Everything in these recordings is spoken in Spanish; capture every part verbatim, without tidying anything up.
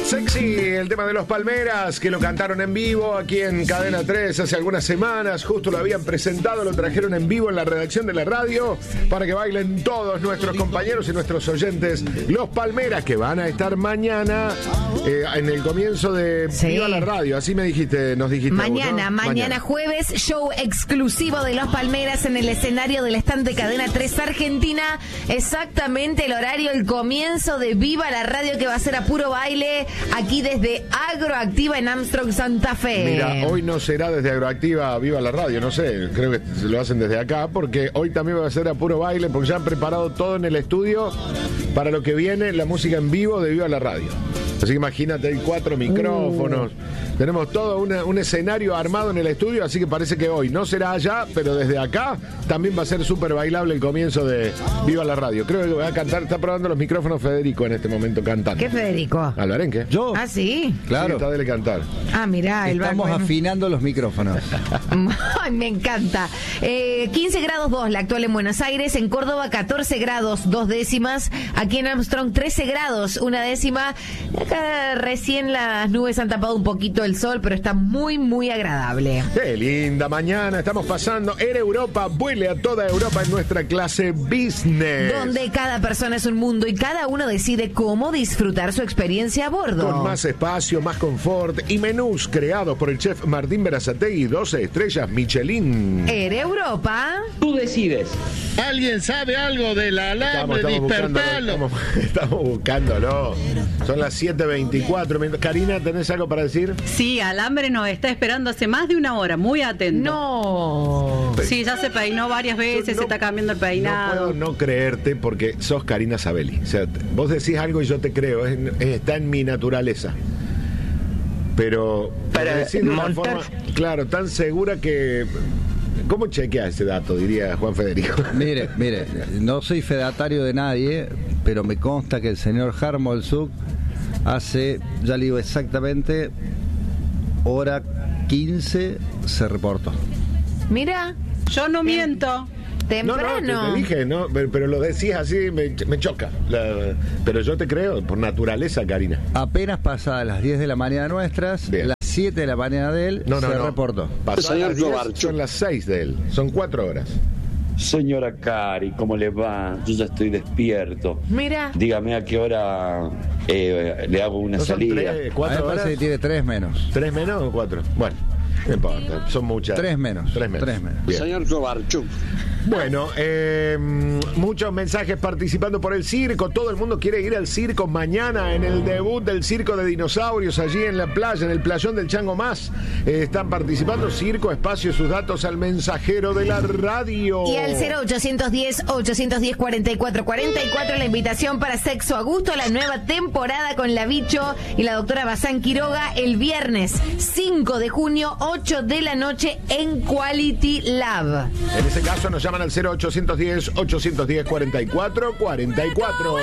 Sexy, el tema de los Palmeras, que lo cantaron en vivo aquí en Cadena tres hace algunas semanas. Justo lo habían presentado, lo trajeron en vivo en la redacción de la radio para que bailen todos nuestros compañeros y nuestros oyentes. Los Palmeras, que van a estar mañana eh, en el comienzo de sí. Viva la Radio. Así me dijiste, nos dijiste. Mañana, vos, ¿no? mañana, mañana jueves, show exclusivo de Los Palmeras en el escenario del stand de Cadena tres Argentina. Exactamente el horario, el comienzo de Viva la Radio, que va a ser a puro baile. Aquí desde Agroactiva en Armstrong, Santa Fe. Mira, hoy no será desde Agroactiva Viva la Radio, no sé, creo que se lo hacen desde acá, porque hoy también va a ser a puro baile, porque ya han preparado todo en el estudio para lo que viene, la música en vivo de Viva la Radio. Así que imagínate, hay cuatro micrófonos, uh. tenemos todo una, un escenario armado en el estudio, así que parece que hoy no será allá, pero desde acá también va a ser súper bailable el comienzo de Viva la Radio. Creo que va a cantar, está probando los micrófonos Federico en este momento cantando. ¿Qué Federico? ¿Alvarenque? ¿Yo? Ah, sí. Claro. Sí, está de cantar. Ah, mirá, el Estamos bueno. afinando los micrófonos. Ay, me encanta. Eh, quince grados dos la actual en Buenos Aires. En Córdoba, catorce grados, dos décimas. Aquí en Armstrong, trece grados, una décima. Acá recién las nubes han tapado un poquito el sol, pero está muy, muy agradable. Qué linda mañana estamos pasando. Air Europa, vuele a toda Europa en nuestra clase Business. Donde cada persona es un mundo y cada uno decide cómo disfrutar su experiencia a bordo. Con más espacio, más confort y menús creados por el chef Martín Berazategui, doce estrellas Michelin. Air Europa. Tú decides. ¿Alguien sabe algo del alambre? Despertarlo. Estamos, estamos buscándolo. Son las siete veinticuatro. Karina, ¿tenés algo para decir? Sí, Alambre nos está esperando hace más de una hora, muy atento. No. Sí, ya se peinó varias veces, no, se está cambiando el No peinado. puedo no creerte porque sos Karina Sabelli. O sea, vos decís algo y yo te creo. Es, es- está en mi naturaleza. Pero Para decís de una montar- forma, claro, tan segura que... ¿Cómo chequea ese dato, diría Juan Federico? Mire, mire, no soy fedatario de nadie, pero me consta que el señor Harmolzuk hace, ya le digo exactamente, hora quince se reportó. Mira, Yo no miento. No, temprano. no, te, te dije, no, pero, pero lo decís así, me, me choca. La- pero yo te creo, por naturaleza, Karina. Apenas pasadas las diez de la mañana nuestras, Bien. las siete de la mañana de él, No, no, se no. reportó. Pasadas Señor las diez, Cobarcho. son las seis de él. Son cuatro horas. Señora Cari, ¿cómo le va? Yo ya estoy despierto. Mira. Dígame a qué hora eh, le hago una ¿No son salida. tres, A mí me cuatro parece horas? que tiene tres menos. ¿Tres menos o cuatro? Bueno, no importa, son muchas. Tres menos. Tres menos. Tres menos. Bien. Señor Cobarchuk. Bueno, eh, muchos mensajes participando por el circo. Todo el mundo quiere ir al circo mañana en el debut del circo de dinosaurios allí en la playa, en el playón del Chango Más. Eh, están participando. Circo, espacio, sus datos al mensajero de la radio. Y al cero ochocientos diez, ochocientos diez, cuarenta y cuatro cuarenta y cuatro la invitación para Sexo a Gusto, la nueva temporada con la Bicho y la doctora Bazán Quiroga el viernes cinco de junio, ocho de la noche en Quality Lab. En ese caso nos llaman al cero ochocientos diez, ochocientos diez, cuarenta y cuatro cuarenta y cuatro.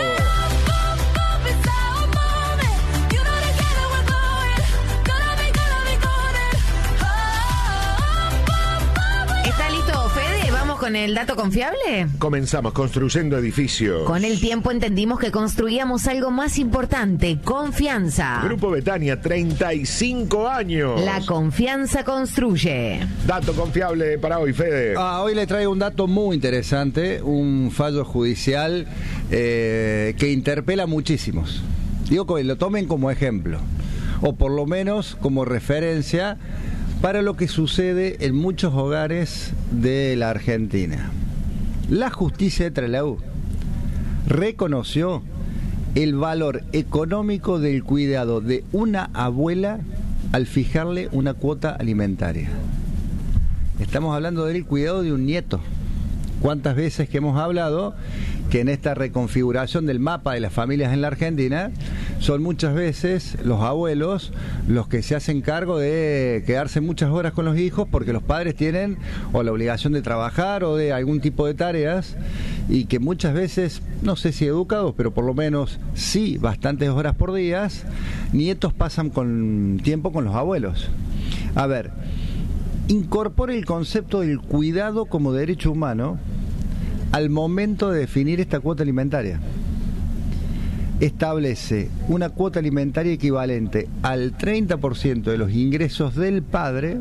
¿Está listo, Fede? ¿Vamos con el dato confiable? Comenzamos construyendo edificios. Con el tiempo entendimos que construíamos algo más importante, confianza. Grupo Betania, treinta y cinco años. La confianza construye. Dato confiable para hoy, Fede. Ah, hoy le traigo un dato muy interesante, un fallo judicial eh, que interpela a muchísimos. Digo que lo tomen como ejemplo, o por lo menos como referencia para lo que sucede en muchos hogares de la Argentina. La justicia de Trelew reconoció el valor económico del cuidado de una abuela al fijarle una cuota alimentaria. Estamos hablando del cuidado de un nieto. ¿Cuántas veces que hemos hablado que en esta reconfiguración del mapa de las familias en la Argentina son muchas veces los abuelos los que se hacen cargo de quedarse muchas horas con los hijos porque los padres tienen o la obligación de trabajar o de algún tipo de tareas y que muchas veces, no sé si educados, pero por lo menos sí, bastantes horas por día, nietos pasan con tiempo con los abuelos. A ver, incorpore el concepto del cuidado como derecho humano al momento de definir esta cuota alimentaria. establece una cuota alimentaria equivalente al treinta por ciento de los ingresos del padre,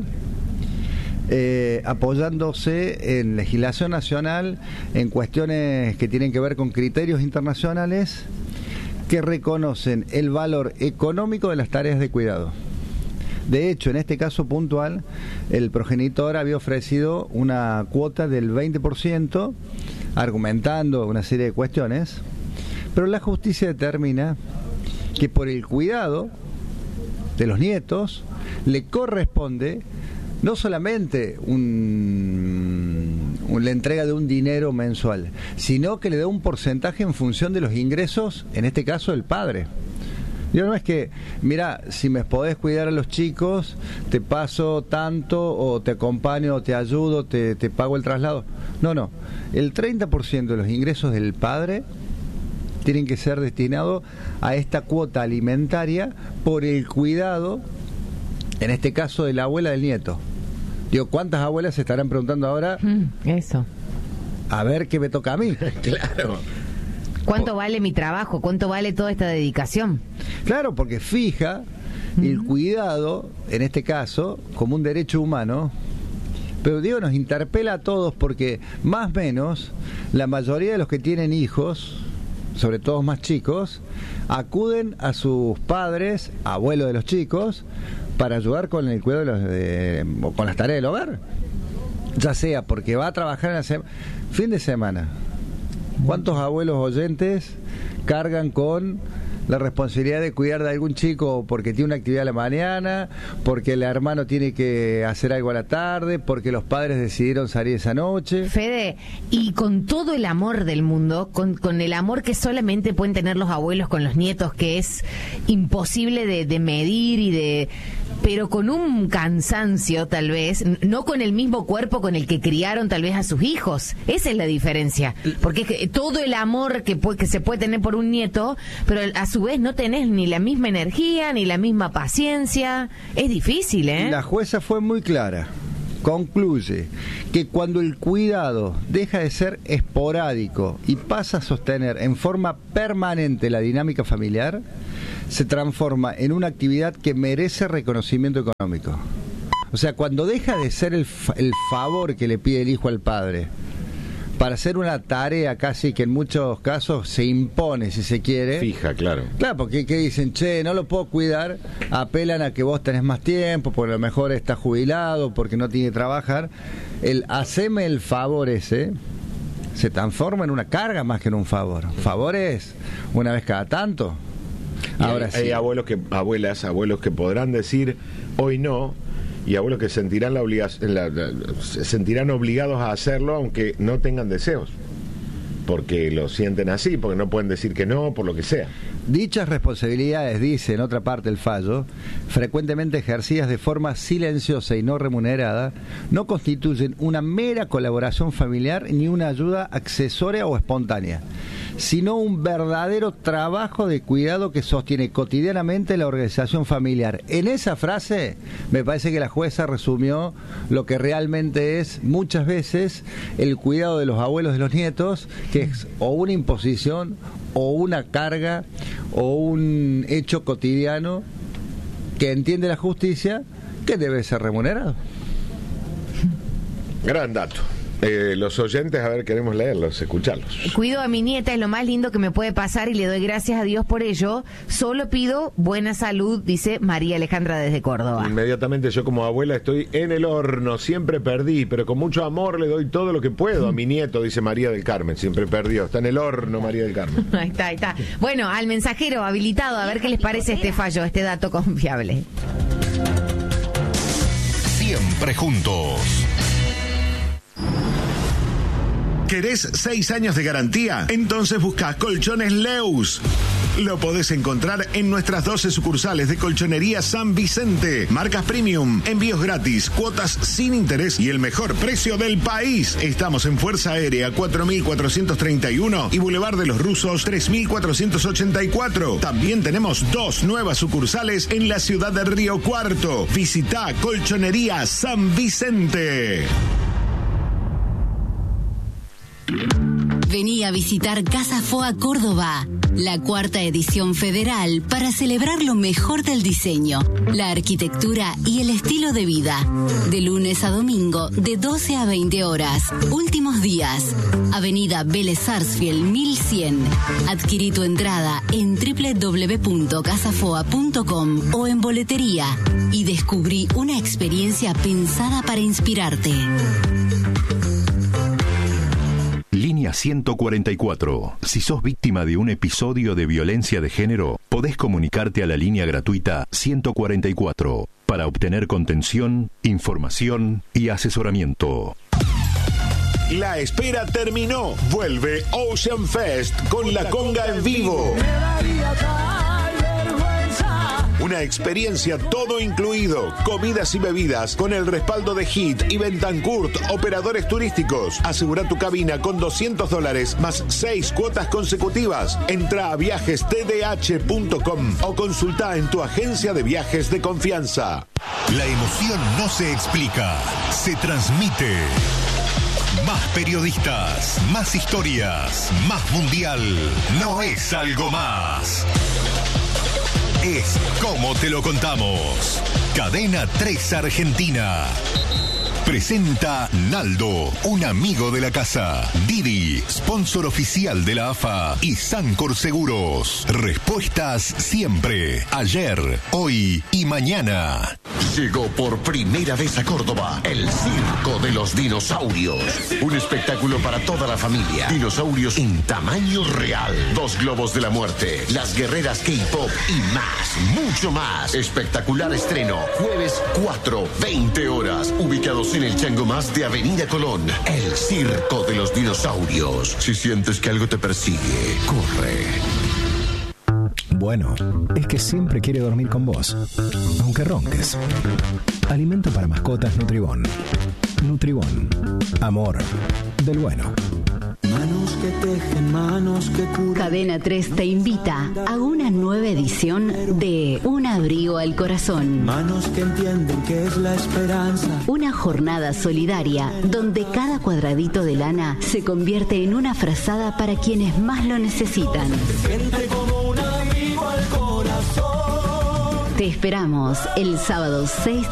eh, apoyándose en legislación nacional, en cuestiones que tienen que ver con criterios internacionales que reconocen el valor económico de las tareas de cuidado. De hecho, en este caso puntual, el progenitor había ofrecido una cuota del veinte por ciento, argumentando una serie de cuestiones, pero la justicia determina que por el cuidado de los nietos le corresponde no solamente un, un, la entrega de un dinero mensual, sino que le da un porcentaje en función de los ingresos, en este caso del padre. Yo no es que, mira, si me podés cuidar a los chicos, te paso tanto, o te acompaño, o te ayudo, te, te pago el traslado. No, no. El treinta por ciento de los ingresos del padre tienen que ser destinados a esta cuota alimentaria por el cuidado, en este caso, de la abuela del nieto. Digo, ¿cuántas abuelas se estarán preguntando ahora? Mm, eso. A ver qué me toca a mí. Claro. ¿Cuánto vale mi trabajo? ¿Cuánto vale toda esta dedicación? Claro, porque fija el cuidado, en este caso, como un derecho humano. Pero digo, nos interpela a todos porque, más o menos, la mayoría de los que tienen hijos, sobre todo más chicos, acuden a sus padres, abuelos de los chicos, para ayudar con el cuidado de los, de, con las tareas del hogar. Ya sea porque va a trabajar en la sema, fin de semana. ¿Cuántos abuelos oyentes cargan con la responsabilidad de cuidar de algún chico porque tiene una actividad a la mañana, porque el hermano tiene que hacer algo a la tarde, porque los padres decidieron salir esa noche? Fede, y con todo el amor del mundo, con, con el amor que solamente pueden tener los abuelos con los nietos, que es imposible de, de medir y de... pero con un cansancio tal vez, no con el mismo cuerpo con el que criaron tal vez a sus hijos. Esa es la diferencia, porque es que todo el amor que, que se puede tener por un nieto, pero a su vez no tenés ni la misma energía, ni la misma paciencia. Es difícil, ¿eh? La jueza fue muy clara. Concluye que cuando el cuidado deja de ser esporádico y pasa a sostener en forma permanente la dinámica familiar, se transforma en una actividad que merece reconocimiento económico. O sea, cuando deja de ser el, fa- el favor que le pide el hijo al padre para hacer una tarea casi que en muchos casos se impone, si se quiere. Fija, claro. Claro, porque ¿qué dicen? Che, no lo puedo cuidar, apelan a que vos tenés más tiempo, porque a lo mejor está jubilado, porque no tiene que trabajar. El haceme el favor ese se transforma en una carga más que en un favor. Favor es una vez cada tanto. Ahora hay, sí. hay abuelos que, abuelas, abuelos que podrán decir hoy no, y abuelos que sentirán la obligación, la, la, se sentirán obligados a hacerlo aunque no tengan deseos, porque lo sienten así, porque no pueden decir que no, por lo que sea. Dichas responsabilidades, dice en otra parte el fallo, frecuentemente ejercidas de forma silenciosa y no remunerada, no constituyen una mera colaboración familiar ni una ayuda accesoria o espontánea, sino un verdadero trabajo de cuidado que sostiene cotidianamente la organización familiar. En esa frase me parece que la jueza resumió lo que realmente es muchas veces el cuidado de los abuelos de los nietos, que es o una imposición o una carga o un hecho cotidiano que entiende la justicia que debe ser remunerado. Gran dato. Eh, los oyentes, a ver, queremos leerlos, escucharlos. Cuido a mi nieta, es lo más lindo que me puede pasar y le doy gracias a Dios por ello. Solo pido buena salud, dice María Alejandra desde Córdoba. Inmediatamente yo como abuela estoy en el horno, siempre perdí, pero con mucho amor le doy todo lo que puedo a mi nieto, dice María del Carmen, siempre perdió, está en el horno María del Carmen. Ahí está, ahí está. Bueno, al mensajero habilitado, a ver qué les parece este fallo, este dato confiable. Siempre juntos. ¿Querés seis años de garantía? Entonces busca Colchones Leus. Lo podés encontrar en nuestras doce sucursales de Colchonería San Vicente. Marcas premium, envíos gratis, cuotas sin interés y el mejor precio del país. Estamos en Fuerza Aérea cuatro mil cuatrocientos treinta y uno y Boulevard de los Rusos tres mil cuatrocientos ochenta y cuatro. También tenemos dos nuevas sucursales en la ciudad de Río Cuarto. Visita Colchonería San Vicente. Vení a visitar Casa Foa Córdoba. la cuarta edición federal para celebrar lo mejor del diseño, la arquitectura y el estilo de vida. De lunes a domingo, de doce a veinte horas. Últimos días. Avenida Vélez Sarsfield mil cien. Adquirí tu entrada en doble u doble u doble u punto casafoa punto com o en boletería y descubrí una experiencia pensada para inspirarte. Línea ciento cuarenta y cuatro. Si sos víctima de un episodio de violencia de género, podés comunicarte a la línea gratuita ciento cuarenta y cuatro para obtener contención, información y asesoramiento. La espera terminó. Vuelve Ocean Fest con la conga en vivo. Una experiencia todo incluido, comidas y bebidas con el respaldo de Hit y Bentancourt, operadores turísticos. Asegura tu cabina con doscientos dólares más seis cuotas consecutivas. Entra a viajes t d h punto com o consulta en tu agencia de viajes de confianza. La emoción no se explica, se transmite. Más periodistas, más historias, más mundial. No es algo más. Es como te lo contamos. Cadena tres Argentina. Presenta Naldo, un amigo de la casa. Didi, sponsor oficial de la A F A. Y Sancor Seguros. Respuestas siempre. Ayer, hoy y mañana. Llegó por primera vez a Córdoba el Circo de los Dinosaurios. Un espectáculo para toda la familia. Dinosaurios en tamaño real. Dos globos de la muerte. Las guerreras K-pop y más, mucho más. Espectacular estreno. Jueves cuatro, veinte horas. Ubicados en el Chango Más de Avenida Colón. El Circo de los Dinosaurios. Si sientes que algo te persigue, corre. Bueno, es que siempre quiere dormir con vos, aunque ronques. Alimento para mascotas Nutribón. Nutribón. Amor del bueno. Manos que tejen, manos que curan. Cadena tres te invita a una nueva edición de Un abrigo al corazón. Manos que entienden que es la esperanza. Una jornada solidaria donde cada cuadradito de lana se convierte en una frazada para quienes más lo necesitan. Siente como un abrigo al corazón. Te esperamos el sábado seis